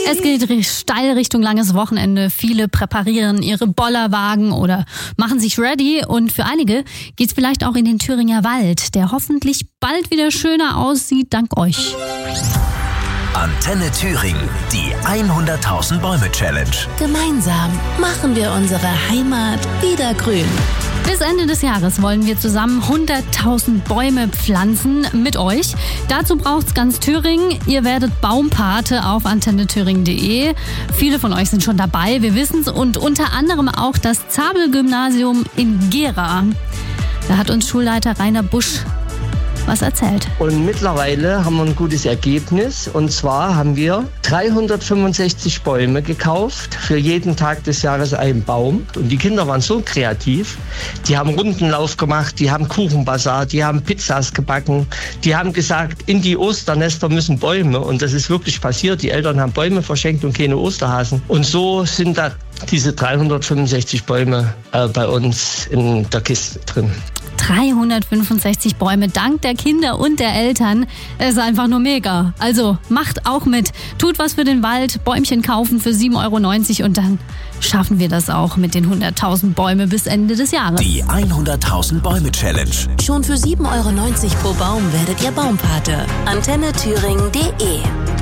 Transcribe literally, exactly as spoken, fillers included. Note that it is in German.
Es geht steil Richtung langes Wochenende. Viele präparieren ihre Bollerwagen oder machen sich ready. Und für einige geht's vielleicht auch in den Thüringer Wald, der hoffentlich bald wieder schöner aussieht, dank euch. Antenne Thüringen, die hunderttausend Bäume Challenge. Gemeinsam machen wir unsere Heimat wieder grün. Bis Ende des Jahres wollen wir zusammen hunderttausend Bäume pflanzen mit euch. Dazu braucht's ganz Thüringen. Ihr werdet Baumpate auf antenne thüringen punkt de. Viele von euch sind schon dabei, wir wissen's. Und unter anderem auch das Zabel-Gymnasium in Gera. Da hat uns Schulleiter Rainer Busch was erzählt. Und mittlerweile haben wir ein gutes Ergebnis. Und zwar haben wir dreihundertfünfundsechzig Bäume gekauft. Für jeden Tag des Jahres einen Baum. Und die Kinder waren so kreativ. Die haben Rundenlauf gemacht, die haben Kuchenbazar, die haben Pizzas gebacken. Die haben gesagt, in die Osternester müssen Bäume. Und das ist wirklich passiert. Die Eltern haben Bäume verschenkt und keine Osterhasen. Und so sind da diese dreihundertfünfundsechzig Bäume äh, bei uns in der Kiste drin. dreihundertfünfundsechzig Bäume dank der Kinder und der Eltern. Das ist einfach nur mega. Also macht auch mit. Tut was für den Wald, Bäumchen kaufen für sieben Euro neunzig und dann schaffen wir das auch mit den hunderttausend Bäume bis Ende des Jahres. Die hunderttausend Bäume Challenge. Schon für sieben Euro neunzig pro Baum werdet ihr Baumpate. antenne thüringen punkt de